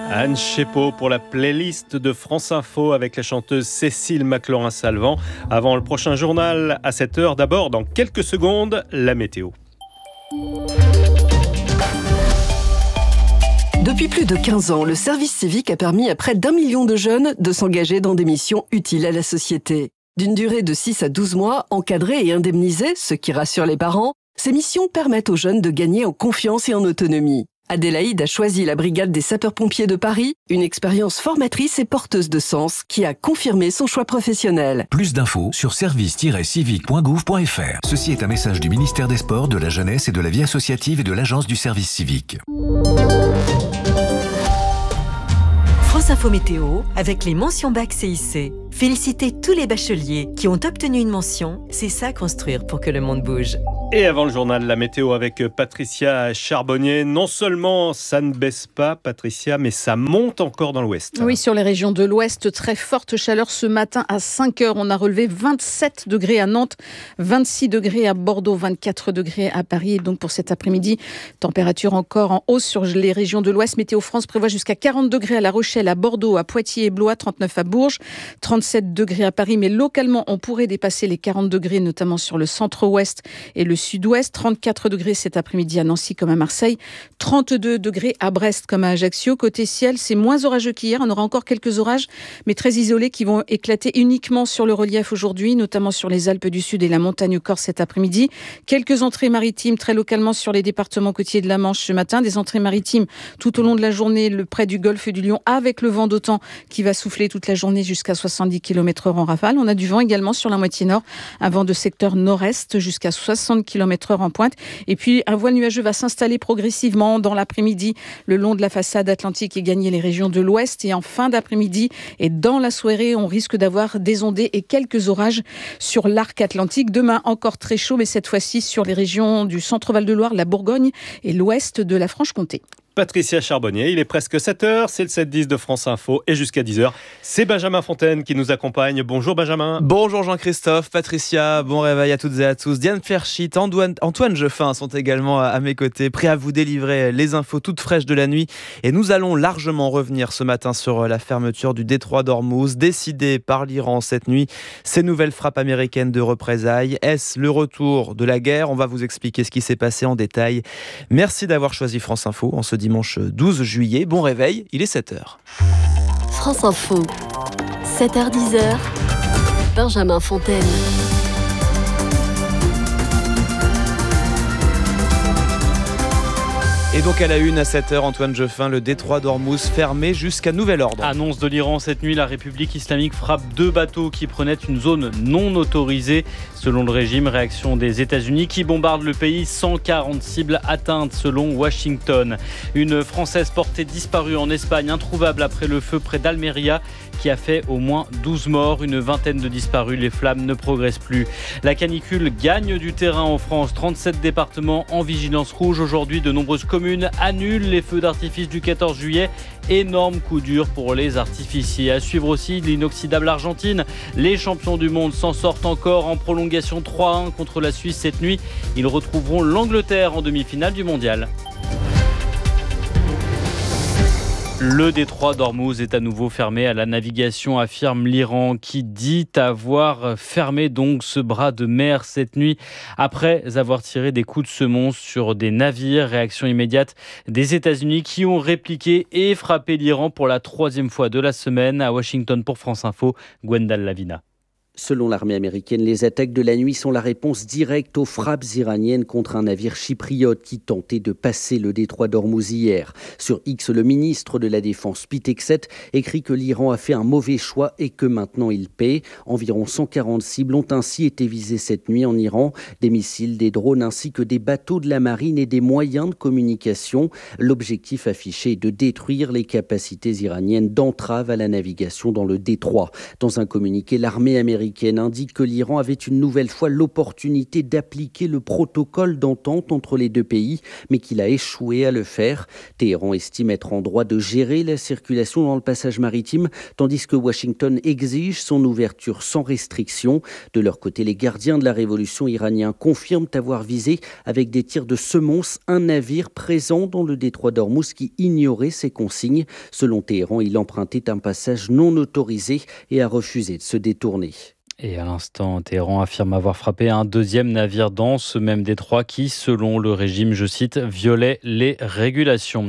Anne Chépeau pour la playlist de France Info avec la chanteuse Cécile McLaurin-Salvant. Avant le prochain journal à 7h, d'abord, dans quelques secondes, la météo. Depuis plus de 15 ans, le service civique a permis à près d'1 million de jeunes de s'engager dans des missions utiles à la société. D'une durée de 6 à 12 mois, encadrées et indemnisées, ce qui rassure les parents, ces missions permettent aux jeunes de gagner en confiance et en autonomie. Adélaïde a choisi la brigade des sapeurs-pompiers de Paris, une expérience formatrice et porteuse de sens qui a confirmé son choix professionnel. Plus d'infos sur service-civique.gouv.fr. Ceci est un message du ministère des Sports, de la Jeunesse et de la Vie associative et de l'Agence du service civique. France Info Météo avec les mentions bac CIC. Félicitez tous les bacheliers qui ont obtenu une mention. C'est ça construire pour que le monde bouge. Et avant le journal, la météo avec Patricia Charbonnier. Non seulement ça ne baisse pas, Patricia, mais ça monte encore dans l'ouest. Oui, sur les régions de l'ouest, très forte chaleur ce matin à 5h. On a relevé 27 degrés à Nantes, 26 degrés à Bordeaux, 24 degrés à Paris. Et donc pour cet après-midi, température encore en hausse sur les régions de l'ouest. Météo France prévoit jusqu'à 40 degrés à La Rochelle, à Bordeaux, à Poitiers et Blois, 39 à Bourges, 37 degrés à Paris. Mais localement, on pourrait dépasser les 40 degrés, notamment sur le centre-ouest et le sud-ouest, 34 degrés cet après-midi à Nancy comme à Marseille, 32 degrés à Brest comme à Ajaccio. Côté ciel, c'est moins orageux qu'hier. On aura encore quelques orages, mais très isolés, qui vont éclater uniquement sur le relief aujourd'hui, notamment sur les Alpes du Sud et la montagne Corse cet après-midi. Quelques entrées maritimes très localement sur les départements côtiers de la Manche ce matin. Des entrées maritimes tout au long de la journée, près du golfe du Lion, avec le vent d'OTAN qui va souffler toute la journée jusqu'à 70 km/h en rafale. On a du vent également sur la moitié nord, un vent de secteur nord-est jusqu'à 60 km/h en pointe. Et puis, un voile nuageux va s'installer progressivement dans l'après-midi le long de la façade atlantique et gagner les régions de l'ouest. Et en fin d'après-midi et dans la soirée, on risque d'avoir des ondées et quelques orages sur l'arc atlantique. Demain, encore très chaud, mais cette fois-ci sur les régions du centre-Val de Loire, la Bourgogne et l'ouest de la Franche-Comté. Patricia Charbonnier, il est presque 7h, c'est le 7-10 de France Info et jusqu'à 10h, c'est Benjamin Fontaine qui nous accompagne. Bonjour Benjamin. Bonjour Jean-Christophe, Patricia, bon réveil à toutes et à tous. Diane Ferchit, Antoine Jeffin sont également à mes côtés, prêts à vous délivrer les infos toutes fraîches de la nuit. Et nous allons largement revenir ce matin sur la fermeture du détroit d'Ormuz, décidée par l'Iran cette nuit. Ces nouvelles frappes américaines de représailles, est-ce le retour de la guerre ? On va vous expliquer ce qui s'est passé en détail. Merci d'avoir choisi France Info en ce dimanche 12 juillet. Bon réveil, il est 7h. France Info, 7h-10h, Benjamin Fontaine. Et donc à la une à 7h, Antoine Jeffin, le détroit d'Ormuz fermé jusqu'à nouvel ordre. Annonce de l'Iran cette nuit, la République islamique frappe 2 bateaux qui prenaient une zone non autorisée. Selon le régime, réaction des États-Unis qui bombardent le pays, 140 cibles atteintes selon Washington. Une Française portée disparue en Espagne, introuvable après le feu près d'Almeria, qui a fait au moins 12 morts, une vingtaine de disparus. Les flammes ne progressent plus. La canicule gagne du terrain en France. 37 départements en vigilance rouge. Aujourd'hui, de nombreuses communes annulent les feux d'artifice du 14 juillet. Énorme coup dur pour les artificiers. À suivre aussi l'inoxydable Argentine. Les champions du monde s'en sortent encore en prolongation 3-1 contre la Suisse cette nuit. Ils retrouveront l'Angleterre en demi-finale du mondial. Le détroit d'Ormuz est à nouveau fermé à la navigation, affirme l'Iran, qui dit avoir fermé donc ce bras de mer cette nuit après avoir tiré des coups de semonce sur des navires. Réaction immédiate des États-Unis qui ont répliqué et frappé l'Iran pour la 3e fois de la semaine. À Washington pour France Info, Gwendal Lavina. Selon l'armée américaine, les attaques de la nuit sont la réponse directe aux frappes iraniennes contre un navire chypriote qui tentait de passer le détroit d'Ormuz hier. Sur X, le ministre de la Défense, Pete Hegseth, écrit que l'Iran a fait un mauvais choix et que maintenant il paie. Environ 140 cibles ont ainsi été visées cette nuit en Iran. Des missiles, des drones ainsi que des bateaux de la marine et des moyens de communication. L'objectif affiché est de détruire les capacités iraniennes d'entrave à la navigation dans le détroit. Dans un communiqué, l'armée américaine américaine indique que l'Iran avait une nouvelle fois l'opportunité d'appliquer le protocole d'entente entre les deux pays, mais qu'il a échoué à le faire. Téhéran estime être en droit de gérer la circulation dans le passage maritime, tandis que Washington exige son ouverture sans restriction. De leur côté, les gardiens de la révolution iranienne confirment avoir visé avec des tirs de semonce un navire présent dans le détroit d'Ormuz qui ignorait ses consignes. Selon Téhéran, il empruntait un passage non autorisé et a refusé de se détourner. Et à l'instant, Téhéran affirme avoir frappé un deuxième navire dans ce même détroit qui, selon le régime, je cite, violait les régulations.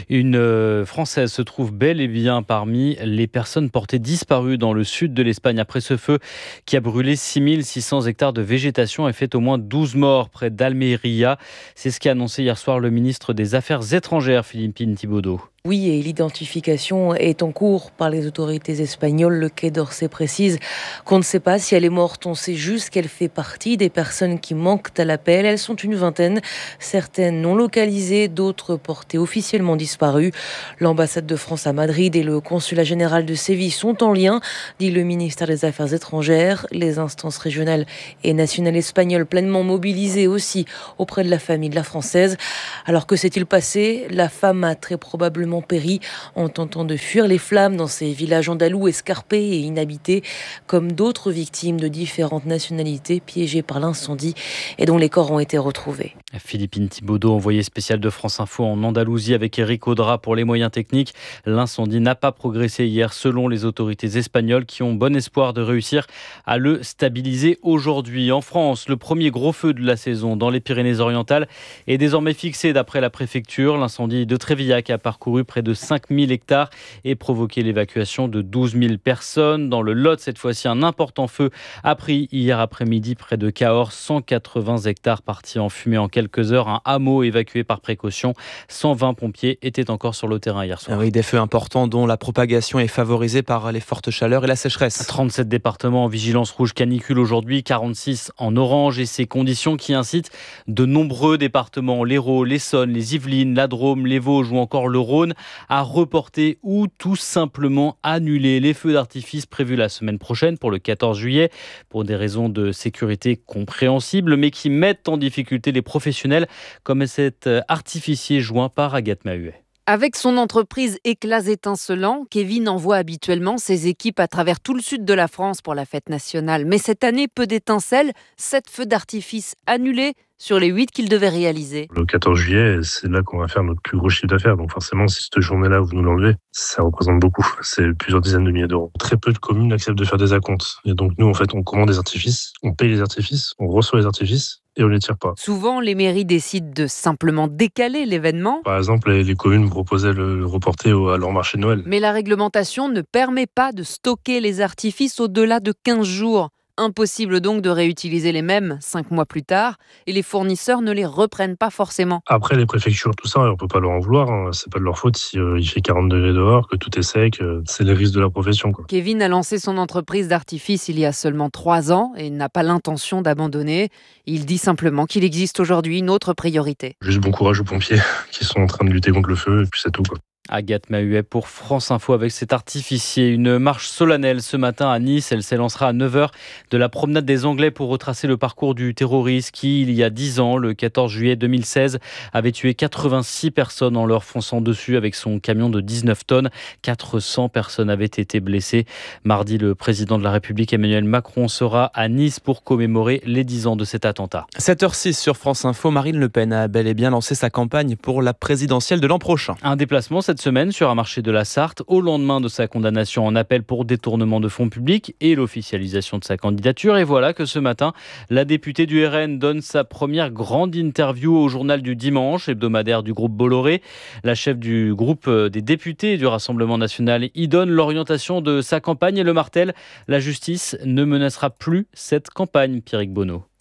Une Française se trouve bel et bien parmi les personnes portées disparues dans le sud de l'Espagne après ce feu qui a brûlé 6600 hectares de végétation et fait au moins 12 morts près d'Almeria. C'est ce qu'a annoncé hier soir le ministre des Affaires étrangères, Philippine Thibaudeau. Oui, et l'identification est en cours par les autorités espagnoles. Le Quai d'Orsay précise qu'on ne sait pas si elle est morte. On sait juste qu'elle fait partie des personnes qui manquent à l'appel. Elles sont une vingtaine, certaines non localisées, d'autres portées officiellement disparues. L'ambassade de France à Madrid et le consulat général de Séville sont en lien, dit le ministère des Affaires étrangères. Les instances régionales et nationales espagnoles pleinement mobilisées aussi auprès de la famille de la Française. Alors que s'est-il passé ? La femme a très probablement péri en tentant de fuir les flammes dans ces villages andalous escarpés et inhabités, comme d'autres victimes de différentes nationalités piégées par l'incendie et dont les corps ont été retrouvés. Philippine Thibaudeau, envoyée spéciale de France Info en Andalousie avec Eric Audra pour les moyens techniques. L'incendie n'a pas progressé hier selon les autorités espagnoles qui ont bon espoir de réussir à le stabiliser aujourd'hui. En France, le premier gros feu de la saison dans les Pyrénées-Orientales est désormais fixé d'après la préfecture. L'incendie de Trévillac a parcouru près de 5000 hectares et provoqué l'évacuation de 12 000 personnes. Dans le Lot, cette fois-ci, un important feu a pris hier après-midi près de Cahors. 180 hectares partis en fumée en quelques heures. Un hameau évacué par précaution. 120 pompiers étaient encore sur le terrain hier soir. Oui, des feux importants dont la propagation est favorisée par les fortes chaleurs et la sécheresse. 37 départements en vigilance rouge canicule aujourd'hui, 46 en orange et ces conditions qui incitent de nombreux départements, l'Hérault, l'Essonne, les Yvelines, la Drôme, les Vosges ou encore le Rhône, à reporter ou tout simplement annuler les feux d'artifice prévus la semaine prochaine pour le 14 juillet pour des raisons de sécurité compréhensibles mais qui mettent en difficulté les professionnels comme cet artificier joint par Agathe Mahuet. Avec son entreprise Éclats étincelants, Kevin envoie habituellement ses équipes à travers tout le sud de la France pour la fête nationale. Mais cette année, peu d'étincelles, 7 feux d'artifice annulés sur les 8 qu'il devait réaliser. Le 14 juillet, c'est là qu'on va faire notre plus gros chiffre d'affaires. Donc forcément, si cette journée-là, vous nous l'enlevez, ça représente beaucoup. C'est plusieurs dizaines de milliers d'euros. Très peu de communes acceptent de faire des acomptes. Et donc nous, en fait, on commande des artifices, on paye les artifices, on reçoit les artifices et on ne les tire pas. Souvent, les mairies décident de simplement décaler l'événement. Par exemple, les communes proposaient le reporter à leur marché de Noël. Mais la réglementation ne permet pas de stocker les artifices au-delà de 15 jours. Impossible donc de réutiliser les mêmes 5 mois plus tard et les fournisseurs ne les reprennent pas forcément. Après les préfectures, tout ça, on ne peut pas leur en vouloir. C'est pas de leur faute si il fait 40 degrés dehors, que tout est sec. C'est les risques de la profession, quoi. Kevin a lancé son entreprise d'artifice il y a seulement 3 ans et n'a pas l'intention d'abandonner. Il dit simplement qu'il existe aujourd'hui une autre priorité. Juste bon courage aux pompiers qui sont en train de lutter contre le feu et puis c'est tout, quoi. Agathe Mahuet pour France Info avec cet artificier. Une marche solennelle ce matin à Nice. Elle s'élancera à 9h de la promenade des Anglais pour retracer le parcours du terroriste qui, il y a 10 ans, le 14 juillet 2016, avait tué 86 personnes en leur fonçant dessus avec son camion de 19 tonnes. 400 personnes avaient été blessées. Mardi, le président de la République, Emmanuel Macron, sera à Nice pour commémorer les 10 ans de cet attentat. 7h06 sur France Info. Marine Le Pen a bel et bien lancé sa campagne pour la présidentielle de l'an prochain. Un déplacement cette semaine sur un marché de la Sarthe au lendemain de sa condamnation en appel pour détournement de fonds publics et l'officialisation de sa candidature. Et voilà que ce matin, la députée du RN donne sa première grande interview au journal du dimanche, hebdomadaire du groupe Bolloré. La chef du groupe des députés du Rassemblement national y donne l'orientation de sa campagne et le martèle. La justice ne menacera plus cette campagne, Pierrick Bonneau.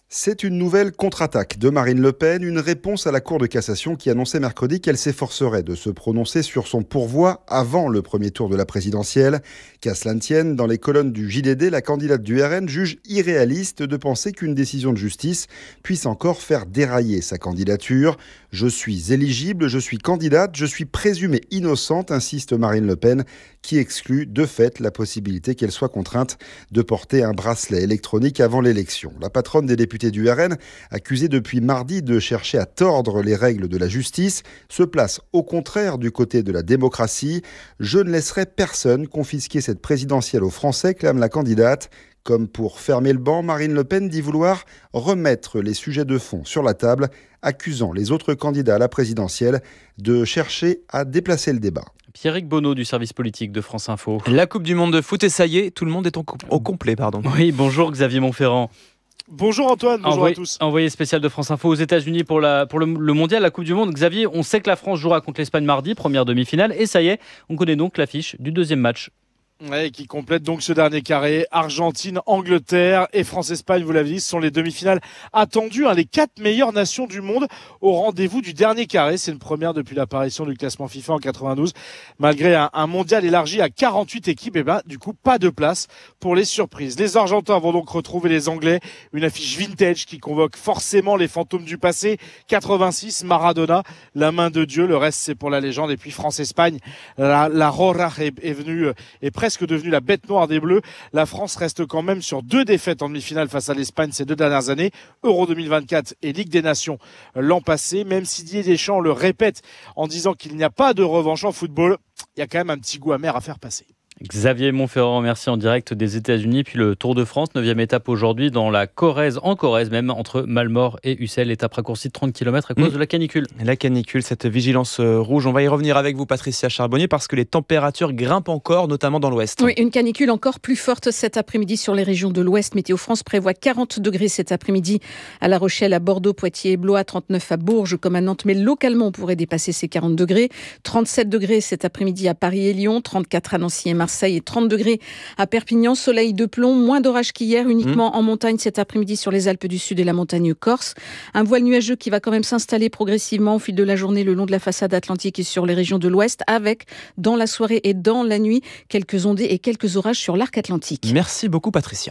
C'est une nouvelle contre-attaque de Marine Le Pen, une réponse à la Cour de cassation qui annonçait mercredi qu'elle s'efforcerait de se prononcer sur son pourvoi avant le premier tour de la présidentielle. Qu'à cela ne tienne, dans les colonnes du JDD, la candidate du RN juge irréaliste de penser qu'une décision de justice puisse encore faire dérailler sa candidature. « Je suis éligible, je suis candidate, je suis présumée innocente », insiste Marine Le Pen, qui exclut de fait la possibilité qu'elle soit contrainte de porter un bracelet électronique avant l'élection. La patronne des députés du RN, accusée depuis mardi de chercher à tordre les règles de la justice, se place au contraire du côté de la démocratie. « Je ne laisserai personne confisquer cette présidentielle aux Français », clame la candidate. Comme pour fermer le banc, Marine Le Pen dit vouloir remettre les sujets de fond sur la table, accusant les autres candidats à la présidentielle de chercher à déplacer le débat. Pierrick Bonneau du service politique de France Info. La Coupe du Monde de foot, et ça y est, tout le monde est au complet. Oui, bonjour Xavier Montferrand. Bonjour Antoine, bonjour à tous. Envoyé spécial de France Info aux États-Unis pour le mondial, la Coupe du Monde. Xavier, on sait que la France jouera contre l'Espagne mardi, première demi-finale, et ça y est, on connaît donc l'affiche du deuxième match. Ouais, qui complète donc ce dernier carré. Argentine, Angleterre et France-Espagne, vous l'avez dit, ce sont les demi-finales attendues. Les 4 meilleures nations du monde au rendez-vous du dernier carré. C'est une première depuis l'apparition du classement FIFA en 92. Malgré un mondial élargi à 48 équipes, du coup, pas de place pour les surprises. Les Argentins vont donc retrouver les Anglais. Une affiche vintage qui convoque forcément les fantômes du passé. 86, Maradona, la main de Dieu. Le reste, c'est pour la légende. Et puis France-Espagne, la Rora est venue, est presque devenue la bête noire des Bleus. La France reste quand même sur 2 défaites en demi-finale face à l'Espagne ces 2 dernières années, Euro 2024 et Ligue des Nations l'an passé. Même si Didier Deschamps le répète en disant qu'il n'y a pas de revanche en football, il y a quand même un petit goût amer à faire passer. Xavier Montferrand, merci en direct des États-Unis. Puis le Tour de France, 9e étape aujourd'hui dans la Corrèze, en Corrèze même, entre Malmort et Ussel. Étape raccourcie de 30 km à cause de la canicule. La canicule, cette vigilance rouge. On va y revenir avec vous, Patricia Charbonnier, parce que les températures grimpent encore, notamment dans l'ouest. Oui, une canicule encore plus forte cet après-midi sur les régions de l'ouest. Météo France prévoit 40 degrés cet après-midi à La Rochelle, à Bordeaux, Poitiers et Blois, 39 à Bourges comme à Nantes. Mais localement, on pourrait dépasser ces 40 degrés. 37 degrés cet après-midi à Paris et Lyon, 34 à Nancy et Marseille et 30 degrés à Perpignan. Soleil de plomb, moins d'orage qu'hier, uniquement en montagne cet après-midi sur les Alpes du Sud et la montagne corse. Un voile nuageux qui va quand même s'installer progressivement au fil de la journée le long de la façade atlantique et sur les régions de l'ouest, avec, dans la soirée et dans la nuit, quelques ondées et quelques orages sur l'arc atlantique. Merci beaucoup, Patricia.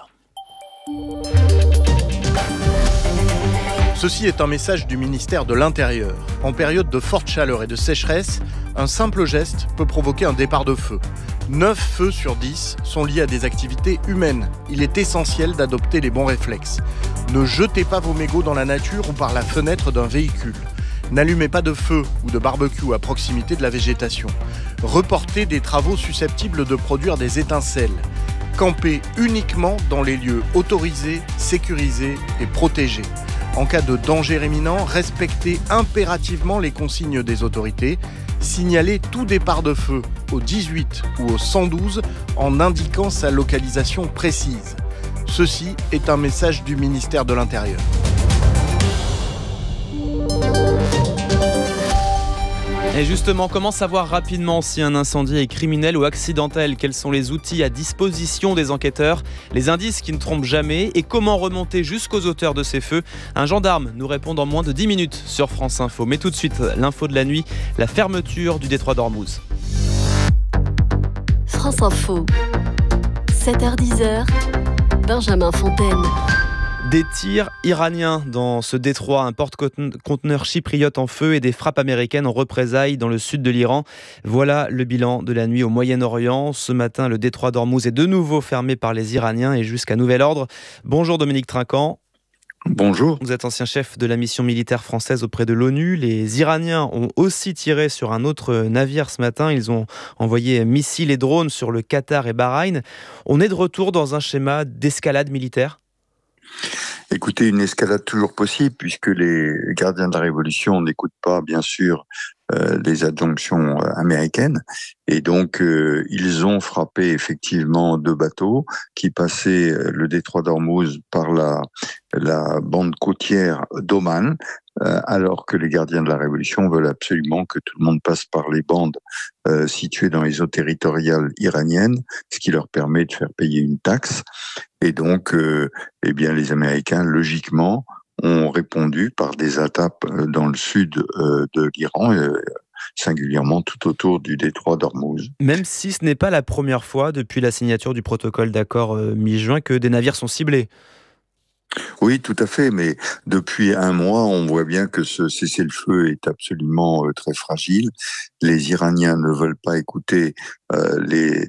Ceci est un message du ministère de l'Intérieur. En période de forte chaleur et de sécheresse, un simple geste peut provoquer un départ de feu. 9 feux sur 10 sont liés à des activités humaines. Il est essentiel d'adopter les bons réflexes. Ne jetez pas vos mégots dans la nature ou par la fenêtre d'un véhicule. N'allumez pas de feu ou de barbecue à proximité de la végétation. Reportez des travaux susceptibles de produire des étincelles. Campez uniquement dans les lieux autorisés, sécurisés et protégés. En cas de danger imminent, respectez impérativement les consignes des autorités. Signalez tout départ de feu au 18 ou au 112 en indiquant sa localisation précise. Ceci est un message du ministère de l'Intérieur. Et justement, comment savoir rapidement si un incendie est criminel ou accidentel ? Quels sont les outils à disposition des enquêteurs ? Les indices qui ne trompent jamais ? Et comment remonter jusqu'aux auteurs de ces feux ? Un gendarme nous répond dans moins de 10 minutes sur France Info. Mais tout de suite, l'info de la nuit, la fermeture du détroit d'Ormuz. France Info, 7h-10h, Benjamin Fontaine. Des tirs iraniens dans ce détroit, un porte-conteneur chypriote en feu et des frappes américaines en représailles dans le sud de l'Iran. Voilà le bilan de la nuit au Moyen-Orient. Ce matin, le détroit d'Ormuz est de nouveau fermé par les Iraniens et jusqu'à nouvel ordre. Bonjour Dominique Trinquant. Bonjour. Vous êtes ancien chef de la mission militaire française auprès de l'ONU. Les Iraniens ont aussi tiré sur un autre navire ce matin. Ils ont envoyé missiles et drones sur le Qatar et Bahreïn. On est de retour dans un schéma d'escalade militaire ? Écoutez, une escalade toujours possible puisque les gardiens de la révolution n'écoutent pas, bien sûr, les injonctions américaines. Et donc, ils ont frappé effectivement 2 bateaux qui passaient le détroit d'Ormuz par la bande côtière d'Oman, alors que les gardiens de la Révolution veulent absolument que tout le monde passe par les bandes situées dans les eaux territoriales iraniennes, ce qui leur permet de faire payer une taxe. Et donc, les Américains, logiquement, ont répondu par des attaques dans le sud de l'Iran, singulièrement tout autour du détroit d'Ormuz. Même si ce n'est pas la première fois depuis la signature du protocole d'accord mi-juin que des navires sont ciblés. Oui, tout à fait, mais depuis un mois, on voit bien que ce cessez-le-feu est absolument très fragile. Les Iraniens ne veulent pas écouter les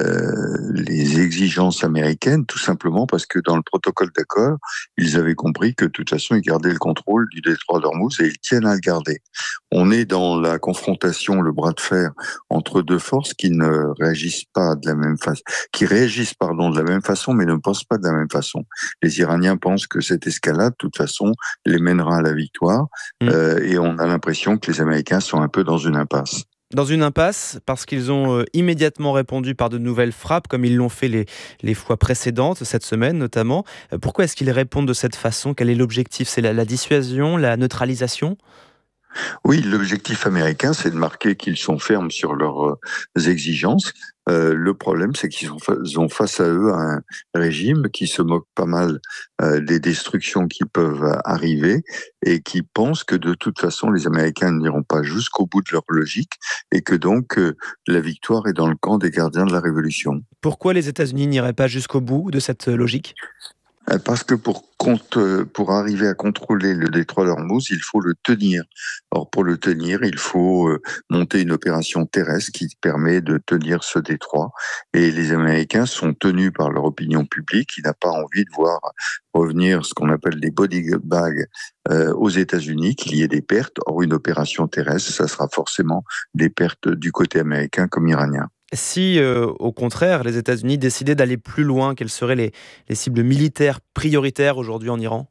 exigences américaines, tout simplement parce que dans le protocole d'accord, ils avaient compris que de toute façon, ils gardaient le contrôle du détroit d'Ormuz et ils tiennent à le garder. On est dans la confrontation, le bras de fer entre 2 forces qui ne réagissent pas de la même façon, qui réagissent de la même façon, mais ne pensent pas de la même façon. Les Iraniens pensent que cette escalade, de toute façon, les mènera à la victoire, et on a l'impression que les Américains sont un peu dans une impasse. Dans une impasse, parce qu'ils ont immédiatement répondu par de nouvelles frappes, comme ils l'ont fait les fois précédentes, cette semaine notamment. Pourquoi est-ce qu'ils répondent de cette façon ? Quel est l'objectif ? C'est la dissuasion, la neutralisation ? Oui, l'objectif américain, c'est de marquer qu'ils sont fermes sur leurs exigences. Le problème, c'est qu'ils ont face à eux un régime qui se moque pas mal des destructions qui peuvent arriver et qui pense que de toute façon, les Américains n'iront pas jusqu'au bout de leur logique et que donc la victoire est dans le camp des gardiens de la Révolution. Pourquoi les États-Unis n'iraient pas jusqu'au bout de cette logique ? Parce que pour arriver à contrôler le détroit d'Ormuz, il faut le tenir. Or, pour le tenir, il faut monter une opération terrestre qui permet de tenir ce détroit. Et les Américains sont tenus par leur opinion publique, qui n'a pas envie de voir revenir ce qu'on appelle des body bags aux États-Unis, qu'il y ait des pertes. Or, une opération terrestre, ça sera forcément des pertes du côté américain comme iranien. Si, au contraire, les États-Unis décidaient d'aller plus loin, quelles seraient les cibles militaires prioritaires aujourd'hui en Iran ?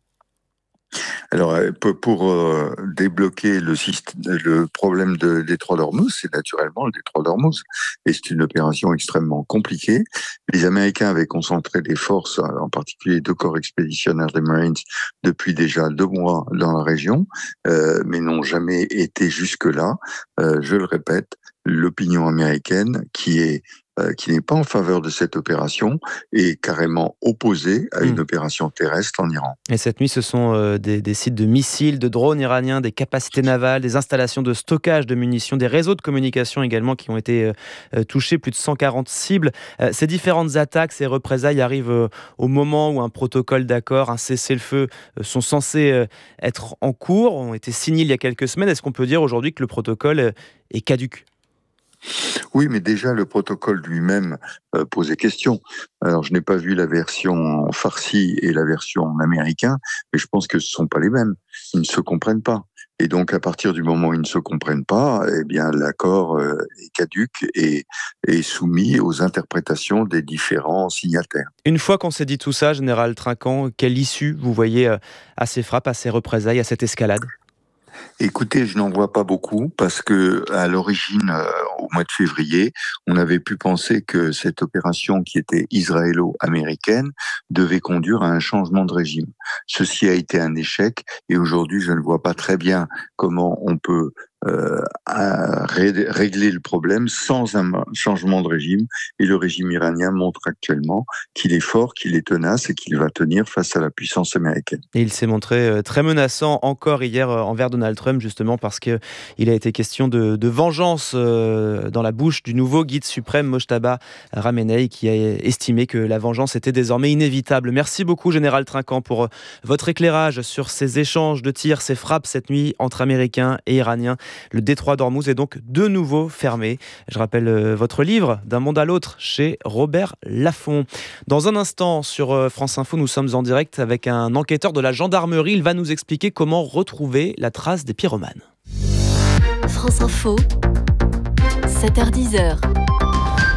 Alors, pour débloquer le problème de détroit d'Ormuz, c'est naturellement le détroit d'Ormuz. Et c'est une opération extrêmement compliquée. Les Américains avaient concentré des forces, en particulier 2 corps expéditionnaires des Marines, depuis déjà 2 mois dans la région, mais n'ont jamais été jusque-là. Je le répète, l'opinion américaine qui n'est pas en faveur de cette opération est carrément opposée à une opération terrestre en Iran. Et cette nuit, ce sont des sites de missiles, de drones iraniens, des capacités navales, des installations de stockage de munitions, des réseaux de communication également qui ont été touchés, plus de 140 cibles. Ces différentes attaques, ces représailles arrivent au moment où un protocole d'accord, un cessez-le-feu sont censés être en cours, ont été signés il y a quelques semaines. Est-ce qu'on peut dire aujourd'hui que le protocole est caduc ? Oui, mais déjà le protocole lui-même posait question. Alors je n'ai pas vu la version en farsi et la version en américain, mais je pense que ce ne sont pas les mêmes. Ils ne se comprennent pas. Et donc à partir du moment où ils ne se comprennent pas, eh bien l'accord est caduc et est soumis aux interprétations des différents signataires. Une fois qu'on s'est dit tout ça, Général Trinquant, quelle issue vous voyez à ces frappes, à ces représailles, à cette escalade ? Écoutez, je n'en vois pas beaucoup parce que à l'origine, au mois de février, on avait pu penser que cette opération qui était israélo-américaine devait conduire à un changement de régime. Ceci a été un échec et aujourd'hui, je ne vois pas très bien comment on peut régler le problème sans un changement de régime. Et le régime iranien montre actuellement qu'il est fort, qu'il est tenace et qu'il va tenir face à la puissance américaine. Et il s'est montré très menaçant encore hier envers Donald Trump, justement parce qu'il a été question de vengeance dans la bouche du nouveau guide suprême Mojtaba Khamenei, qui a estimé que la vengeance était désormais inévitable. Merci beaucoup, Général Trinquant, pour votre éclairage sur ces échanges de tirs, ces frappes cette nuit entre Américains et Iraniens. Le détroit d'Ormuz est donc de nouveau fermé. Je rappelle votre livre, D'un monde à l'autre, chez Robert Laffont. Dans un instant, sur France Info, nous sommes en direct avec un enquêteur de la gendarmerie. Il va nous expliquer comment retrouver la trace des pyromanes. France Info, 7h-10h.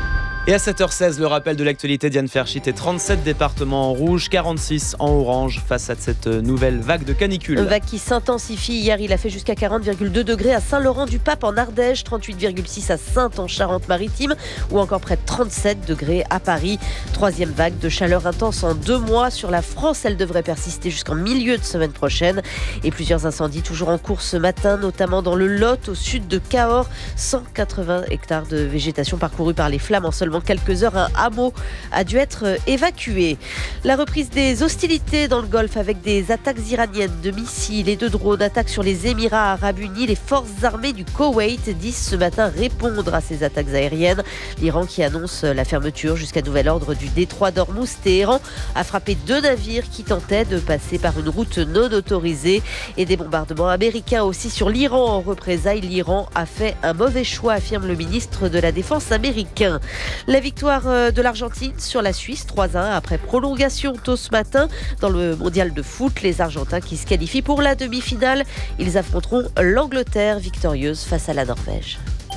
Et à 7h16, le rappel de l'actualité, Diane Ferchit, et 37 départements en rouge, 46 en orange face à cette nouvelle vague de canicule. Une vague qui s'intensifie. Hier, il a fait jusqu'à 40,2 degrés à Saint-Laurent-du-Pape en Ardèche, 38,6 à Saintes en Charente-Maritime ou encore près de 37 degrés à Paris. Troisième vague de chaleur intense en 2 mois sur la France. Elle devrait persister jusqu'en milieu de semaine prochaine. Et plusieurs incendies toujours en cours ce matin, notamment dans le Lot, au sud de Cahors. 180 hectares de végétation parcourus par les flammes en seulement quelques heures. Un hameau a dû être évacué. La reprise des hostilités dans le Golfe avec des attaques iraniennes de missiles et de drones, attaques sur les Émirats arabes unis. Les forces armées du Koweït disent ce matin répondre à ces attaques aériennes. L'Iran qui annonce la fermeture jusqu'à nouvel ordre du détroit d'Ormuz. Téhéran a frappé 2 navires qui tentaient de passer par une route non autorisée. Et des bombardements américains aussi sur l'Iran en représailles. L'Iran a fait un mauvais choix, affirme le ministre de la Défense américain. La victoire de l'Argentine sur la Suisse, 3-1 après prolongation tôt ce matin dans le mondial de foot. Les Argentins qui se qualifient pour la demi-finale. Ils affronteront l'Angleterre victorieuse face à la Norvège.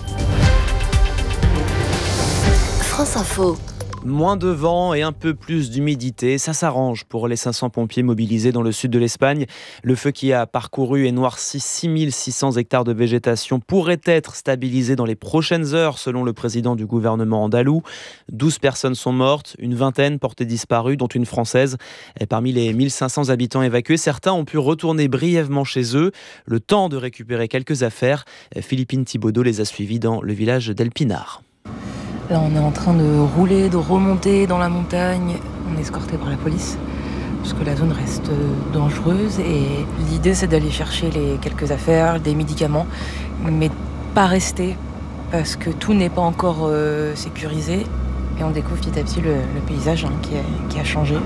France Info. Moins de vent et un peu plus d'humidité, ça s'arrange pour les 500 pompiers mobilisés dans le sud de l'Espagne. Le feu qui a parcouru et noirci 6600 hectares de végétation pourrait être stabilisé dans les prochaines heures, selon le président du gouvernement andalou. 12 personnes sont mortes, une vingtaine portées disparues, dont une française. Et parmi les 1500 habitants évacués, certains ont pu retourner brièvement chez eux, le temps de récupérer quelques affaires. Philippine Thibaudot les a suivis dans le village d'El Pinar. Là, on est en train de rouler, de remonter dans la montagne. On est escorté par la police parce que la zone reste dangereuse. Et l'idée, c'est d'aller chercher les quelques affaires, des médicaments, mais pas rester parce que tout n'est pas encore sécurisé. Et on découvre petit à petit le paysage qui a changé.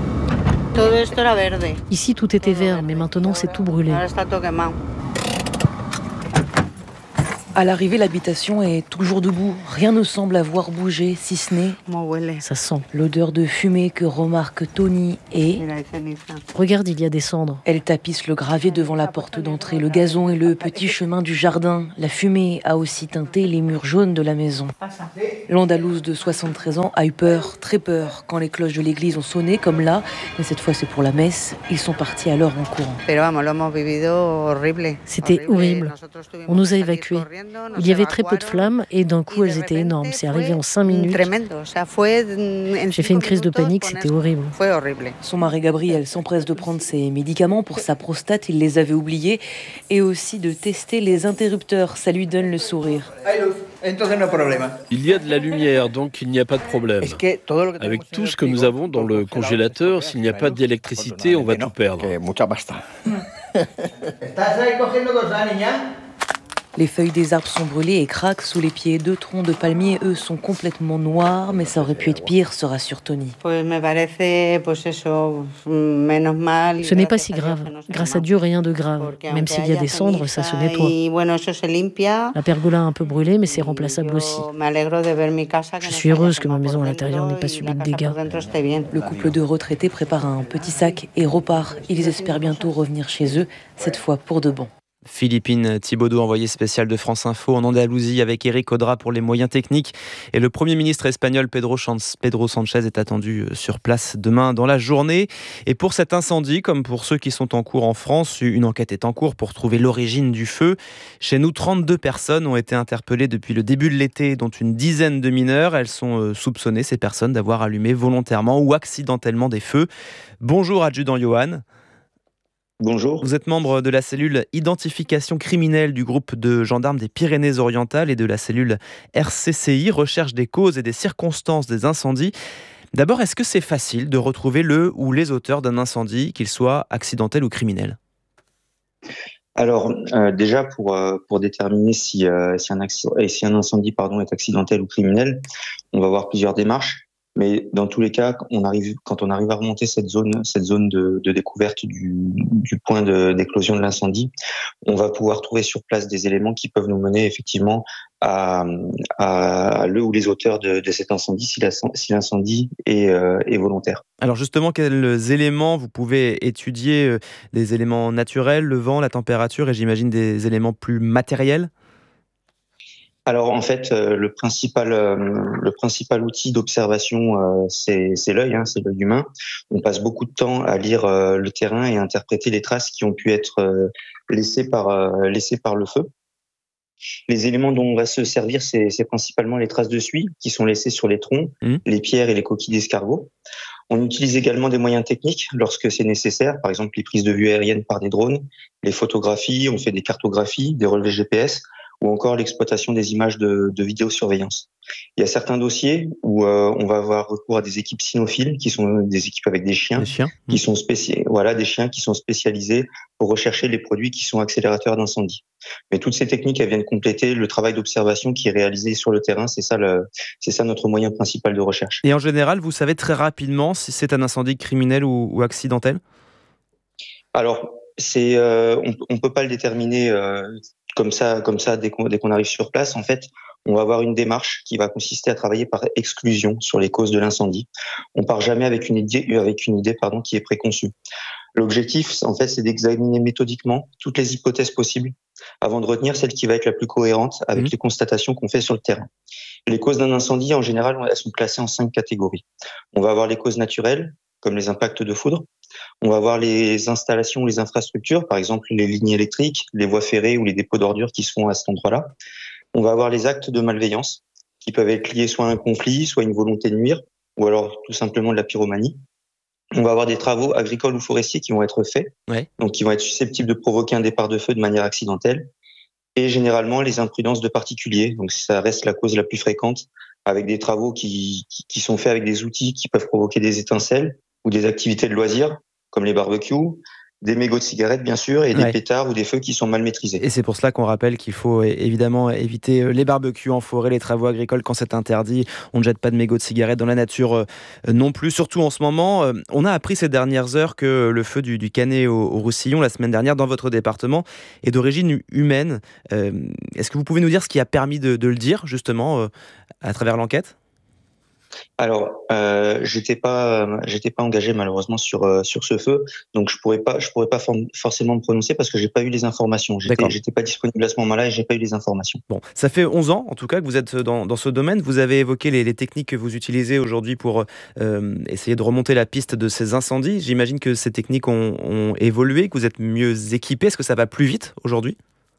Ici, tout était vert, mais maintenant, c'est tout brûlé. À l'arrivée, l'habitation est toujours debout. Rien ne semble avoir bougé, si ce n'est... Ça sent. L'odeur de fumée que remarque Tony et... Regarde, il y a des cendres. Elle tapisse le gravier devant la porte d'entrée, le gazon et le petit chemin du jardin. La fumée a aussi teinté les murs jaunes de la maison. L'Andalouse de 73 ans a eu peur, très peur, quand les cloches de l'église ont sonné, comme là. Mais cette fois, c'est pour la messe. Ils sont partis alors en courant. C'était horrible. On nous a évacués. Il y avait très peu de flammes et d'un coup elles étaient énormes. C'est arrivé en 5 minutes. J'ai fait une crise de panique, c'était horrible. Son mari Gabriel s'empresse de prendre ses médicaments pour sa prostate, il les avait oubliés, et aussi de tester les interrupteurs, ça lui donne le sourire. Il y a de la lumière, donc il n'y a pas de problème. Avec tout ce que nous avons dans le congélateur, s'il n'y a pas d'électricité, on va tout perdre. Les feuilles des arbres sont brûlées et craquent sous les pieds. 2 troncs de palmiers, eux, sont complètement noirs, mais ça aurait pu être pire, se rassure Tony. Ce n'est pas si grave. Grâce à Dieu, rien de grave. Même s'il y a des cendres, ça se nettoie. La pergola a un peu brûlé, mais c'est remplaçable aussi. Je suis heureuse que ma maison à l'intérieur n'ait pas subi de dégâts. Le couple de retraités prépare un petit sac et repart. Ils espèrent bientôt revenir chez eux, cette fois pour de bon. Philippine Thibaudot, envoyée spéciale de France Info en Andalousie avec Éric Audra pour les moyens techniques. Et le Premier ministre espagnol Pedro Sánchez est attendu sur place demain dans la journée. Et pour cet incendie, comme pour ceux qui sont en cours en France, une enquête est en cours pour trouver l'origine du feu. Chez nous, 32 personnes ont été interpellées depuis le début de l'été, dont une dizaine de mineurs. Elles sont soupçonnées, ces personnes, d'avoir allumé volontairement ou accidentellement des feux. Bonjour, adjudant Johan. Bonjour. Vous êtes membre de la cellule identification criminelle du groupe de gendarmes des Pyrénées-Orientales et de la cellule RCCI, recherche des causes et des circonstances des incendies. D'abord, est-ce que c'est facile de retrouver le ou les auteurs d'un incendie, qu'ils soient accidentels ou criminels ? Alors, déjà, pour déterminer si un incendie est accidentel ou criminel, on va avoir plusieurs démarches. Mais dans tous les cas, quand on arrive à remonter cette zone de découverte du point d'éclosion de l'incendie, on va pouvoir trouver sur place des éléments qui peuvent nous mener effectivement à le ou les auteurs de cet incendie, si l'incendie est volontaire. Alors justement, quels éléments vous pouvez étudier? Des éléments naturels, le vent, la température et j'imagine des éléments plus matériels? Alors en fait, le principal outil d'observation, c'est l'œil, c'est l'œil humain. On passe beaucoup de temps à lire le terrain et à interpréter les traces qui ont pu être laissées par le feu. Les éléments dont on va se servir, c'est principalement les traces de suie qui sont laissées sur les troncs, les pierres et les coquilles d'escargots. On utilise également des moyens techniques lorsque c'est nécessaire, par exemple les prises de vue aériennes par des drones, les photographies, on fait des cartographies, des relevés GPS, ou encore l'exploitation des images de vidéosurveillance. Il y a certains dossiers où on va avoir recours à des équipes cynophiles, qui sont des équipes avec des chiens, qui sont des chiens qui sont spécialisés pour rechercher les produits qui sont accélérateurs d'incendie. Mais toutes ces techniques, elles viennent compléter le travail d'observation qui est réalisé sur le terrain. C'est ça notre moyen principal de recherche. Et en général, vous savez très rapidement si c'est un incendie criminel ou accidentel ? Alors, on peut pas le déterminer comme ça dès qu'on arrive sur place. En fait, on va avoir une démarche qui va consister à travailler par exclusion sur les causes de l'incendie. On part jamais avec une idée qui est préconçue. L'objectif, en fait, c'est d'examiner méthodiquement toutes les hypothèses possibles avant de retenir celle qui va être la plus cohérente avec les constatations qu'on fait sur le terrain. Les causes d'un incendie, en général, elles sont classées en 5 catégories. On va avoir les causes naturelles, comme les impacts de foudre. On va avoir les installations, les infrastructures, par exemple les lignes électriques, les voies ferrées ou les dépôts d'ordures qui se font à cet endroit-là. On va avoir les actes de malveillance qui peuvent être liés soit à un conflit, soit à une volonté de nuire, ou alors tout simplement de la pyromanie. On va avoir des travaux agricoles ou forestiers qui vont être faits, donc qui vont être susceptibles de provoquer un départ de feu de manière accidentelle. Et généralement les imprudences de particuliers, donc ça reste la cause la plus fréquente, avec des travaux qui sont faits avec des outils qui peuvent provoquer des étincelles ou des activités de loisirs, comme les barbecues, des mégots de cigarettes bien sûr, et des pétards ou des feux qui sont mal maîtrisés. Et c'est pour cela qu'on rappelle qu'il faut évidemment éviter les barbecues en forêt, les travaux agricoles quand c'est interdit. On ne jette pas de mégots de cigarettes dans la nature non plus, surtout en ce moment. On a appris ces dernières heures que le feu du Canet au Roussillon, la semaine dernière, dans votre département, est d'origine humaine. Est-ce que vous pouvez nous dire ce qui a permis de le dire, justement, à travers l'enquête ? Alors, j'étais pas engagé malheureusement sur ce feu, donc je pourrais pas forcément me prononcer parce que j'ai pas eu les informations. J'étais pas disponible à ce moment-là et j'ai pas eu les informations. Bon, ça fait 11 ans en tout cas que vous êtes dans ce domaine. Vous avez évoqué les techniques que vous utilisez aujourd'hui pour essayer de remonter la piste de ces incendies. J'imagine que ces techniques ont évolué, que vous êtes mieux équipés. Est-ce que ça va plus vite aujourd'hui ?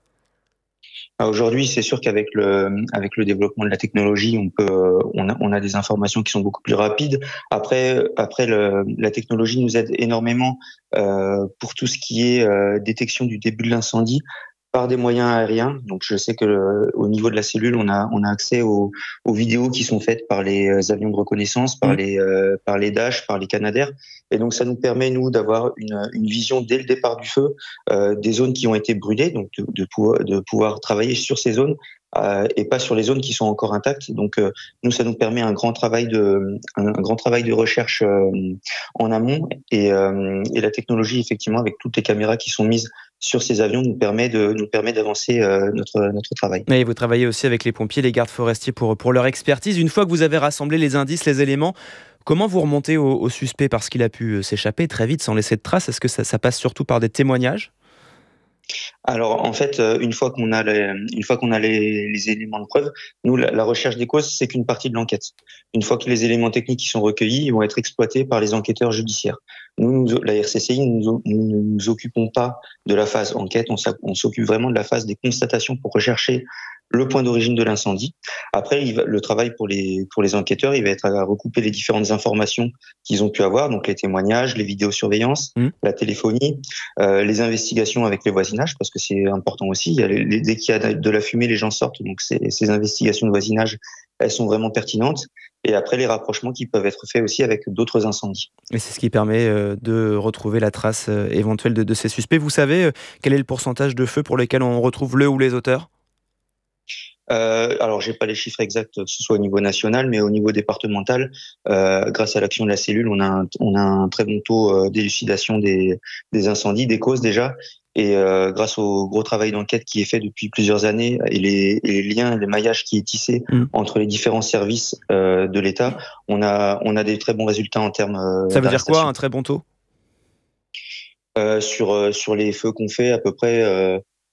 Aujourd'hui, c'est sûr qu'avec le développement de la technologie, on a des informations qui sont beaucoup plus rapides. Après la technologie nous aide énormément pour tout ce qui est détection du début de l'incendie par des moyens aériens. Donc je sais que au niveau de la cellule, on a accès aux vidéos qui sont faites par les avions de reconnaissance, par les Dash, par les Canadair. Et donc ça nous permet nous d'avoir une vision dès le départ du feu des zones qui ont été brûlées, donc de pouvoir travailler sur ces zones et pas sur les zones qui sont encore intactes. Donc nous, ça nous permet un grand travail de recherche en amont et la technologie, effectivement, avec toutes les caméras qui sont mises sur ces avions, nous permet d'avancer notre travail. Et vous travaillez aussi avec les pompiers, les gardes forestiers pour leur expertise. Une fois que vous avez rassemblé les indices, les éléments, comment vous remontez au suspect parce qu'il a pu s'échapper très vite sans laisser de traces ? Est-ce que ça passe surtout par des témoignages ? Alors en fait, une fois qu'on a les éléments de preuve, nous la recherche des causes, c'est qu'une partie de l'enquête. Une fois que les éléments techniques qui sont recueillis, ils vont être exploités par les enquêteurs judiciaires. Nous la RCCI, nous ne nous occupons pas de la phase enquête, on s'occupe vraiment de la phase des constatations pour rechercher le point d'origine de l'incendie. Après, le travail pour les enquêteurs, il va être à recouper les différentes informations qu'ils ont pu avoir, donc les témoignages, les vidéosurveillances, la téléphonie, les investigations avec les voisinages, parce que c'est important aussi. Dès qu'il y a de la fumée, les gens sortent, donc ces investigations de voisinage, elles sont vraiment pertinentes. Et après, les rapprochements qui peuvent être faits aussi avec d'autres incendies. Et c'est ce qui permet de retrouver la trace éventuelle de ces suspects. Vous savez quel est le pourcentage de feux pour lesquels on retrouve le ou les auteurs ? Alors, j'ai pas les chiffres exacts, que ce soit au niveau national, mais au niveau départemental, grâce à l'action de la cellule, on a un très bon taux d'élucidation des incendies, des causes déjà. Et grâce au gros travail d'enquête qui est fait depuis plusieurs années et les liens, les maillages qui est tissé entre les différents services de l'État, on a des très bons résultats en termes. Ça veut dire quoi, un très bon taux ? Sur les feux qu'on fait, à peu près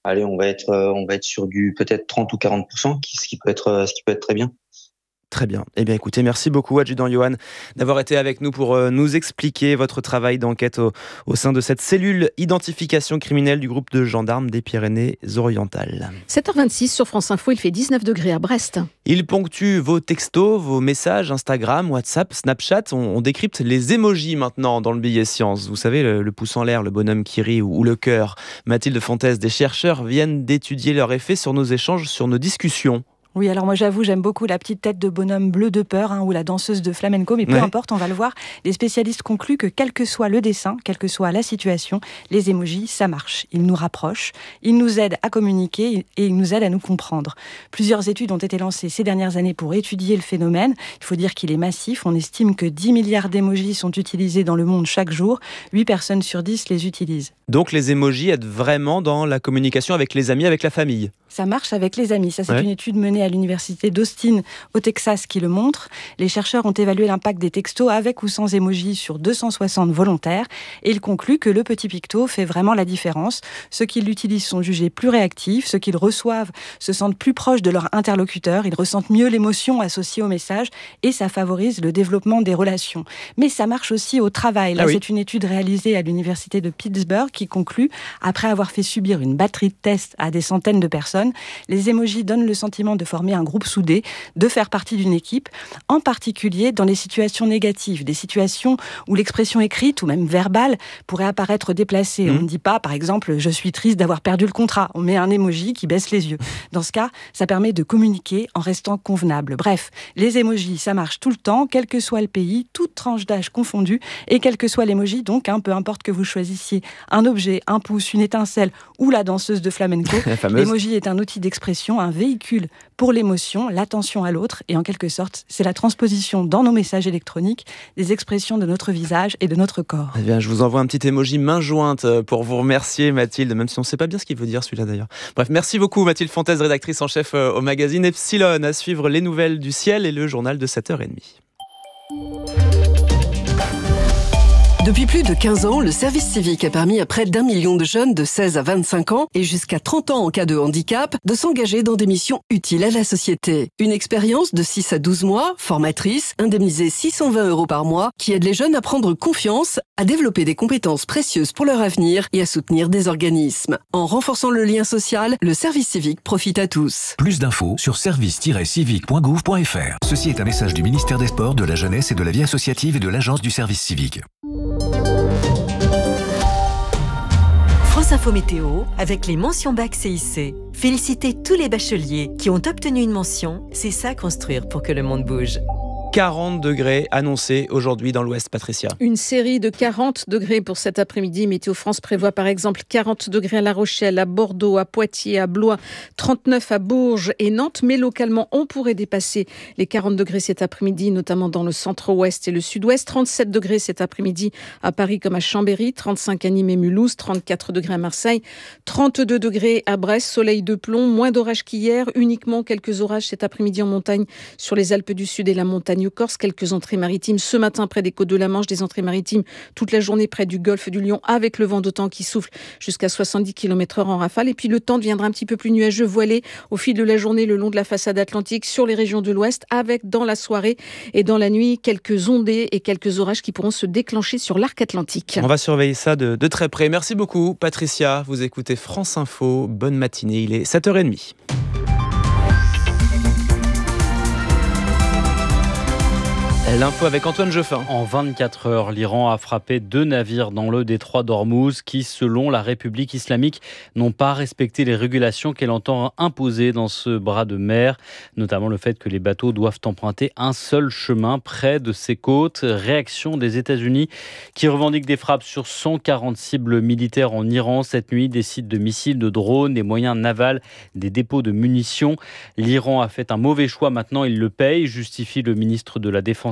allez, on va être sur du peut-être 30 ou 40%, ce qui peut être très bien. Très bien. Eh bien, écoutez, merci beaucoup, adjudant Johan, d'avoir été avec nous pour nous expliquer votre travail d'enquête au sein de cette cellule identification criminelle du groupe de gendarmes des Pyrénées-Orientales. 7h26 sur France Info, il fait 19 degrés à Brest. Il ponctue vos textos, vos messages Instagram, WhatsApp, Snapchat. On décrypte les emojis maintenant dans le billet science. Vous savez, le pouce en l'air, le bonhomme qui rit ou le cœur. Mathilde Fontaise, des chercheurs viennent d'étudier leur effet sur nos échanges, sur nos discussions. Oui, alors moi j'avoue, j'aime beaucoup la petite tête de bonhomme bleu de peur ou la danseuse de flamenco, mais peu importe, on va le voir. Les spécialistes concluent que quel que soit le dessin, quelle que soit la situation, les émojis, ça marche. Ils nous rapprochent, ils nous aident à communiquer et ils nous aident à nous comprendre. Plusieurs études ont été lancées ces dernières années pour étudier le phénomène. Il faut dire qu'il est massif. On estime que 10 milliards d'émojis sont utilisés dans le monde chaque jour. 8 personnes sur 10 les utilisent. Donc les émojis aident vraiment dans la communication avec les amis, avec la famille. Ça marche avec les amis. Ça, c'est une étude menée à l'université d'Austin, au Texas, qui le montre. Les chercheurs ont évalué l'impact des textos avec ou sans émojis sur 260 volontaires et ils concluent que le petit picto fait vraiment la différence. Ceux qui l'utilisent sont jugés plus réactifs, ceux qui le reçoivent se sentent plus proches de leur interlocuteur, ils ressentent mieux l'émotion associée au message et ça favorise le développement des relations. Mais ça marche aussi au travail. Là, c'est une étude réalisée à l'université de Pittsburgh qui conclut, après avoir fait subir une batterie de tests à des centaines de personnes, les émojis donnent le sentiment de former un groupe soudé, de faire partie d'une équipe, en particulier dans les situations négatives, des situations où l'expression écrite ou même verbale pourrait apparaître déplacée. On ne dit pas, par exemple, « je suis triste d'avoir perdu le contrat ». On met un émoji qui baisse les yeux. Dans ce cas, ça permet de communiquer en restant convenable. Bref, les émojis, ça marche tout le temps, quel que soit le pays, toute tranche d'âge confondue, et quel que soit l'émoji, donc, peu importe que vous choisissiez un objet, un pouce, une étincelle ou la danseuse de flamenco, l'émoji est un outil d'expression, un véhicule pour l'émotion, l'attention à l'autre, et en quelque sorte, c'est la transposition dans nos messages électroniques des expressions de notre visage et de notre corps. Eh bien, je vous envoie un petit émoji main jointe pour vous remercier, Mathilde, même si on ne sait pas bien ce qu'il veut dire celui-là d'ailleurs. Bref, merci beaucoup Mathilde Fontaise, rédactrice en chef au magazine Epsilon, à suivre les nouvelles du ciel et le journal de 7h30. Depuis plus de 15 ans, le service civique a permis à près d'1 million de jeunes de 16 à 25 ans et jusqu'à 30 ans en cas de handicap de s'engager dans des missions utiles à la société. Une expérience de 6 à 12 mois, formatrice, indemnisée 620 € par mois, qui aide les jeunes à prendre confiance, à développer des compétences précieuses pour leur avenir et à soutenir des organismes. En renforçant le lien social, le service civique profite à tous. Plus d'infos sur service-civique.gouv.fr. Ceci est un message du ministère des Sports, de la Jeunesse et de la Vie associative et de l'Agence du service civique. France Info Météo avec les mentions bac CIC. Félicitez tous les bacheliers qui ont obtenu une mention. C'est ça construire pour que le monde bouge. 40 degrés annoncés aujourd'hui dans l'Ouest, Patricia. Une série de 40 degrés pour cet après-midi. Météo France prévoit par exemple 40 degrés à La Rochelle, à Bordeaux, à Poitiers, à Blois, 39 à Bourges et Nantes. Mais localement, on pourrait dépasser les 40 degrés cet après-midi, notamment dans le centre-ouest et le sud-ouest. 37 degrés cet après-midi à Paris comme à Chambéry, 35 à Nîmes et Mulhouse, 34 degrés à Marseille, 32 degrés à Brest, soleil de plomb, moins d'orage qu'hier, uniquement quelques orages cet après-midi en montagne sur les Alpes du Sud et la montagne Corse, quelques entrées maritimes ce matin près des côtes de la Manche, des entrées maritimes toute la journée près du golfe du Lion avec le vent d'automne qui souffle jusqu'à 70 km/h en rafale. Et puis le temps deviendra un petit peu plus nuageux, voilé au fil de la journée le long de la façade atlantique sur les régions de l'Ouest, avec dans la soirée et dans la nuit quelques ondées et quelques orages qui pourront se déclencher sur l'arc atlantique. On va surveiller ça de très près. Merci beaucoup Patricia, vous écoutez France Info, bonne matinée, il est 7h30. L'info avec Antoine Jeffin. En 24 heures, l'Iran a frappé 2 navires dans le détroit d'Ormuz qui, selon la République islamique, n'ont pas respecté les régulations qu'elle entend imposer dans ce bras de mer, notamment le fait que les bateaux doivent emprunter un seul chemin près de ses côtes. Réaction des États-Unis qui revendiquent des frappes sur 140 cibles militaires en Iran cette nuit, des sites de missiles, de drones, des moyens navals, des dépôts de munitions. L'Iran a fait un mauvais choix, maintenant il le paye, justifie le ministre de la Défense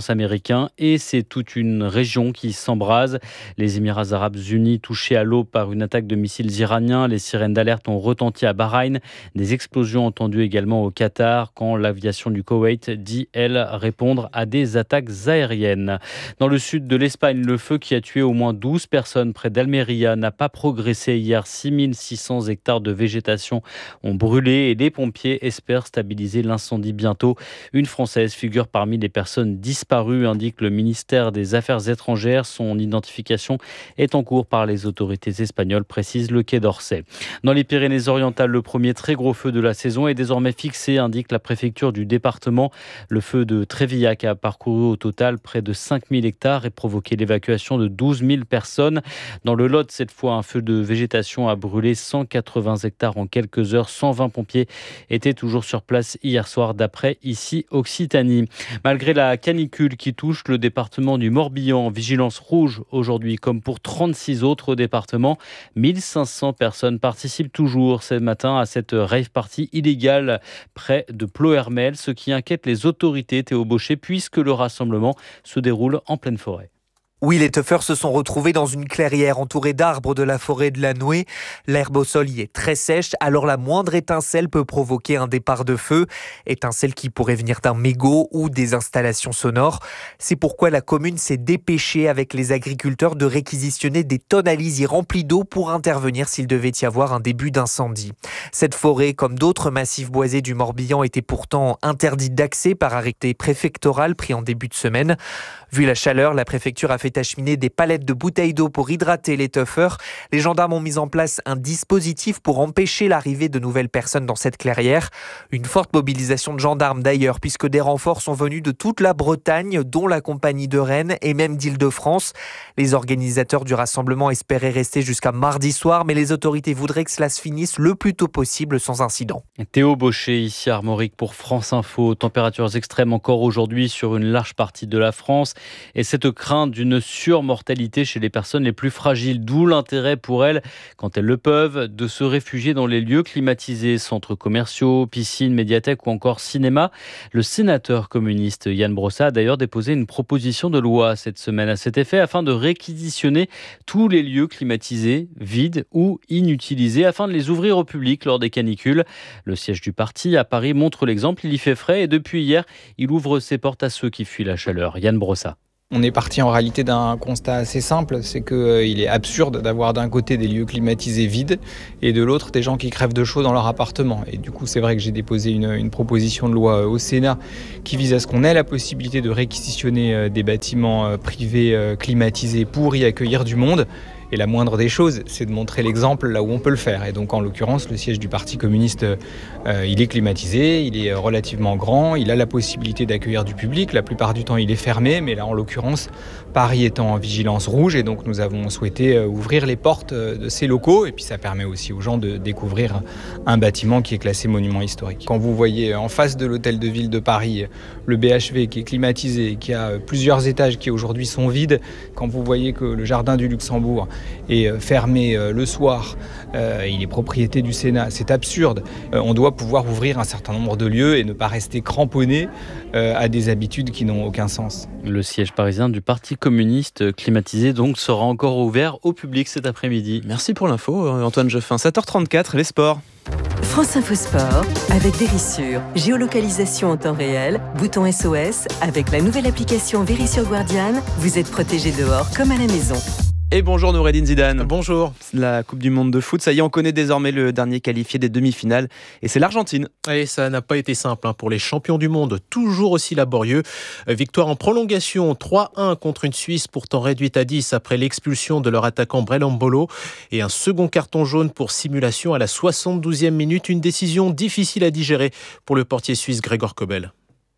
défense américain et c'est toute une région qui s'embrase. Les Émirats arabes unis touchés à l'aube par une attaque de missiles iraniens. Les sirènes d'alerte ont retenti à Bahreïn. Des explosions entendues également au Qatar quand l'aviation du Koweït dit, elle, répondre à des attaques aériennes. Dans le sud de l'Espagne, le feu qui a tué au moins 12 personnes près d'Almeria n'a pas progressé hier. 6600 hectares de végétation ont brûlé et les pompiers espèrent stabiliser l'incendie bientôt. Une Française figure parmi les personnes disparues, indique le ministère des Affaires étrangères. Son identification est en cours par les autorités espagnoles, précise le Quai d'Orsay. Dans les Pyrénées-Orientales, le premier très gros feu de la saison est désormais fixé, indique la préfecture du département. Le feu de Trévillac a parcouru au total près de 5000 hectares et provoqué l'évacuation de 12 000 personnes. Dans le Lot, cette fois, un feu de végétation a brûlé 180 hectares en quelques heures. 120 pompiers étaient toujours sur place hier soir, d'après Ici Occitanie. Malgré la canicule qui touche le département du Morbihan, vigilance rouge aujourd'hui, comme pour 36 autres départements. 1500 personnes participent toujours ce matin à cette rave party illégale près de Plohermel, ce qui inquiète les autorités, Théo Bauchet, puisque le rassemblement se déroule en pleine forêt. Oui, les teufeurs se sont retrouvés dans une clairière entourée d'arbres de la forêt de la Nouée. L'herbe au sol y est très sèche, alors la moindre étincelle peut provoquer un départ de feu. Étincelle qui pourrait venir d'un mégot ou des installations sonores. C'est pourquoi la commune s'est dépêchée avec les agriculteurs de réquisitionner des tonnes à lisier remplies d'eau pour intervenir s'il devait y avoir un début d'incendie. Cette forêt, comme d'autres massifs boisés du Morbihan, était pourtant interdite d'accès par arrêté préfectoral pris en début de semaine. Vu la chaleur, la préfecture a fait acheminer des palettes de bouteilles d'eau pour hydrater les teufeurs. Les gendarmes ont mis en place un dispositif pour empêcher l'arrivée de nouvelles personnes dans cette clairière. Une forte mobilisation de gendarmes d'ailleurs, puisque des renforts sont venus de toute la Bretagne, dont la compagnie de Rennes et même d'Île-de-France. Les organisateurs du rassemblement espéraient rester jusqu'à mardi soir, mais les autorités voudraient que cela se finisse le plus tôt possible sans incident. Théo Bauchet, ici à Armorique pour France Info. Températures extrêmes encore aujourd'hui sur une large partie de la France et cette crainte d'une surmortalité chez les personnes les plus fragiles, d'où l'intérêt pour elles, quand elles le peuvent, de se réfugier dans les lieux climatisés, centres commerciaux, piscines, médiathèques ou encore cinéma. Le sénateur communiste Yann Brossa a d'ailleurs déposé une proposition de loi cette semaine à cet effet afin de réquisitionner tous les lieux climatisés, vides ou inutilisés, afin de les ouvrir au public lors des canicules. Le siège du parti à Paris montre l'exemple, il y fait frais et depuis hier, il ouvre ses portes à ceux qui fuient la chaleur. Yann Brossa. On est parti en réalité d'un constat assez simple, c'est qu'il est absurde d'avoir d'un côté des lieux climatisés vides et de l'autre des gens qui crèvent de chaud dans leur appartement. Et du coup, c'est vrai que j'ai déposé une proposition de loi au Sénat qui vise à ce qu'on ait la possibilité de réquisitionner des bâtiments privés climatisés pour y accueillir du monde. Et la moindre des choses, c'est de montrer l'exemple là où on peut le faire. Et donc, en l'occurrence, le siège du Parti communiste, il est climatisé, il est relativement grand, il a la possibilité d'accueillir du public. La plupart du temps, il est fermé, mais là, en l'occurrence, Paris étant en vigilance rouge. Et donc, nous avons souhaité ouvrir les portes de ces locaux. Et puis, ça permet aussi aux gens de découvrir un bâtiment qui est classé monument historique. Quand vous voyez en face de l'hôtel de ville de Paris, le BHV qui est climatisé, qui a plusieurs étages qui aujourd'hui sont vides, quand vous voyez que le jardin du Luxembourg est fermé le soir, il est propriété du Sénat, c'est absurde. On doit pouvoir ouvrir un certain nombre de lieux et ne pas rester cramponné à des habitudes qui n'ont aucun sens. Le siège parisien du Parti communiste climatisé donc sera encore ouvert au public cet après-midi. Merci pour l'info Antoine Jeffin. 7h34, les sports. France Info Sport avec Vérissure. Géolocalisation en temps réel, bouton SOS. Avec la nouvelle application Vérissure Guardian, vous êtes protégé dehors comme à la maison. Et bonjour Noureddine Zidane. Bonjour. La Coupe du Monde de foot, ça y est, on connaît désormais le dernier qualifié des demi-finales et c'est l'Argentine. Et ça n'a pas été simple pour les champions du monde, toujours aussi laborieux. Victoire en prolongation 3-1 contre une Suisse pourtant réduite à 10 après l'expulsion de leur attaquant Brel Embolo et un second carton jaune pour simulation à la 72e minute, une décision difficile à digérer pour le portier suisse Gregor Kobel.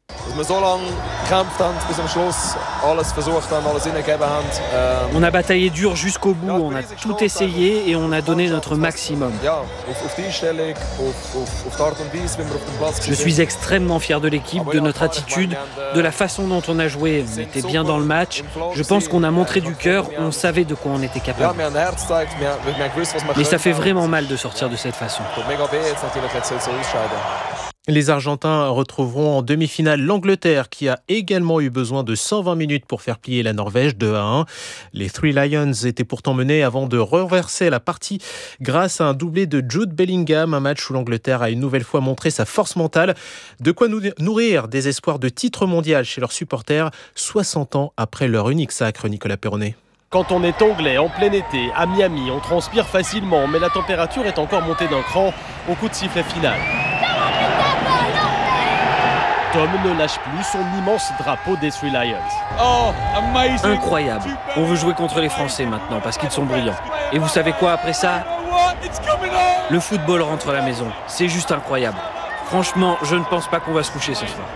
On a bataillé dur jusqu'au bout, on a tout essayé et on a donné notre maximum. Je suis extrêmement fier de l'équipe, de notre attitude, de la façon dont on a joué. On était bien dans le match. Je pense qu'on a montré du cœur, on savait de quoi on était capable. Mais ça fait vraiment mal de sortir de cette façon. Les Argentins retrouveront en demi-finale l'Angleterre qui a également eu besoin de 120 minutes pour faire plier la Norvège 2-1. Les Three Lions étaient pourtant menés avant de renverser la partie grâce à un doublé de Jude Bellingham, un match où l'Angleterre a une nouvelle fois montré sa force mentale. De quoi nourrir des espoirs de titre mondial chez leurs supporters 60 ans après leur unique sacre, Nicolas Perronnet. Quand on est anglais, en plein été, à Miami, on transpire facilement, mais la température est encore montée d'un cran au coup de sifflet final. Tom ne lâche plus son immense drapeau des Three Lions. Oh, incroyable. On veut jouer contre les Français maintenant parce qu'ils sont brillants. Et vous savez quoi après ça ? Le football rentre à la maison. C'est juste incroyable. Franchement, je ne pense pas qu'on va se coucher ce soir.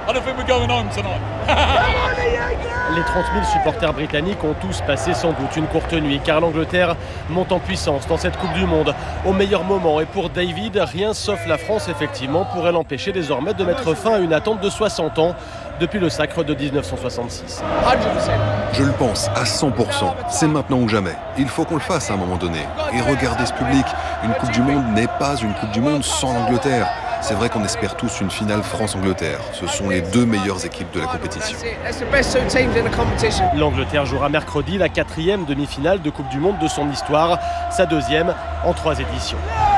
Les 30 000 supporters britanniques ont tous passé sans doute une courte nuit, car l'Angleterre monte en puissance dans cette Coupe du Monde au meilleur moment. Et pour David, rien sauf la France, effectivement, pourrait l'empêcher désormais de mettre fin à une attente de 60 ans depuis le sacre de 1966. Je le pense à 100%. C'est maintenant ou jamais. Il faut qu'on le fasse à un moment donné. Et regardez ce public. Une Coupe du Monde n'est pas une Coupe du Monde sans l'Angleterre. C'est vrai qu'on espère tous une finale France-Angleterre. Ce sont les deux meilleures équipes de la compétition. L'Angleterre jouera mercredi la 4e demi-finale de Coupe du Monde de son histoire, sa 2e en 3 éditions.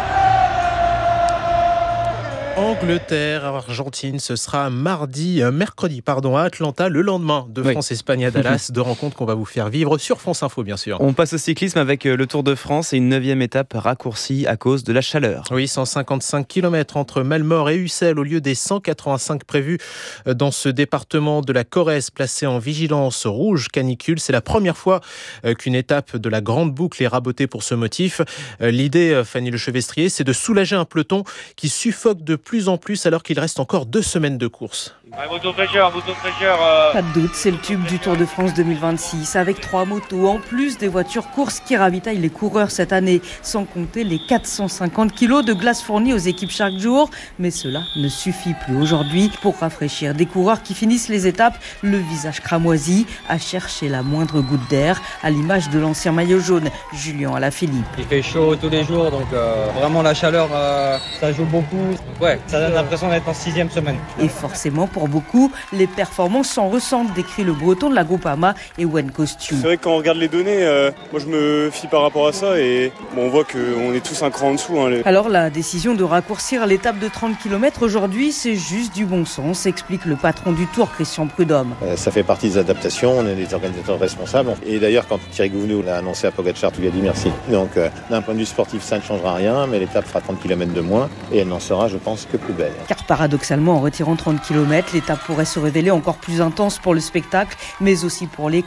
Angleterre-Argentine, ce sera mercredi à Atlanta, le lendemain de France-Espagne à Dallas. Deux rencontres qu'on va vous faire vivre sur France Info, bien sûr. On passe au cyclisme avec le Tour de France et une 9e étape raccourcie à cause de la chaleur. Oui, 155 km entre Malmort et Ussel au lieu des 185 prévus dans ce département de la Corrèze placé en vigilance rouge canicule. C'est la première fois qu'une étape de la Grande Boucle est rabotée pour ce motif. L'idée, Fanny Lechevestrier, c'est de soulager un peloton qui suffoque de plus en plus alors qu'il reste encore 2 semaines de course. Pas de doute, c'est le tube du Tour de France 2026 avec 3 motos en plus des voitures courses qui ravitaillent les coureurs cette année, sans compter les 450 kilos de glace fournis aux équipes chaque jour. Mais cela ne suffit plus aujourd'hui pour rafraîchir des coureurs qui finissent les étapes le visage cramoisi à chercher la moindre goutte d'air, à l'image de l'ancien maillot jaune Julien Alaphilippe. Il fait chaud tous les jours, donc vraiment la chaleur ça joue beaucoup. Ouais, ça donne l'impression d'être en 6e semaine. Et forcément pour beaucoup, les performances s'en ressentent, décrit le breton de la Groupama et One Costume. C'est vrai que quand on regarde les données, moi je me fie par rapport à ça et on voit qu'on est tous un cran en dessous. Alors la décision de raccourcir l'étape de 30 km aujourd'hui, c'est juste du bon sens, explique le patron du Tour, Christian Prudhomme. Ça fait partie des adaptations, on est des organisateurs responsables. Et d'ailleurs, quand Thierry Gouvenou l'a annoncé à Pogacar, tu lui as dit merci. Donc d'un point de vue sportif, ça ne changera rien, mais l'étape fera 30 km de moins et elle n'en sera, je pense, que plus belle. Car paradoxalement, en retirant 30 km, l'étape pourrait se révéler encore plus intense pour le spectacle, mais aussi pour les